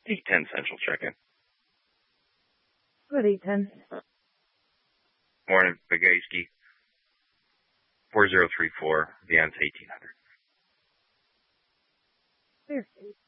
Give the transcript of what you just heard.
810 Central check-in. Good, 810. Morning, Bagayski. 4034, Viance 1800. Clear.